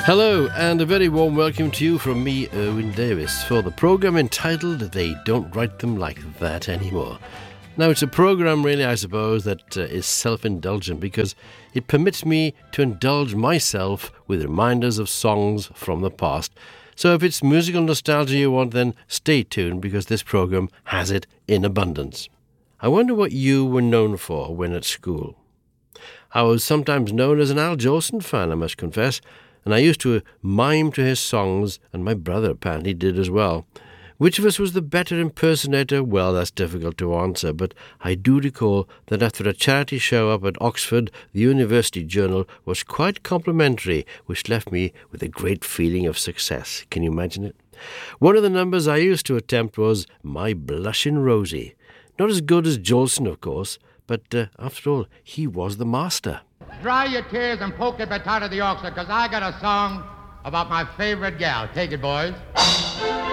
Hello, and a very warm welcome to you from me, Erwin Davis, for the programme entitled They Don't Write Them Like That Anymore. Now, it's a programme, really, I suppose, that is self-indulgent because it permits me to indulge myself with reminders of songs from the past. So if it's musical nostalgia you want, then stay tuned because this programme has it in abundance. I wonder what you were known for when at school. I was sometimes known as an Al Jolson fan, I must confess, and I used to mime to his songs, and my brother apparently did as well. Which of us was the better impersonator? Well, that's difficult to answer, but I do recall that after a charity show up at Oxford, the University Journal was quite complimentary, which left me with a great feeling of success. Can you imagine it? One of the numbers I used to attempt was My Blushin' Rosie. Not as good as Jolson, of course, but after all, he was the master. Dry your tears and poke it back out of the Oxford, because I got a song about my favorite gal. Take it, boys.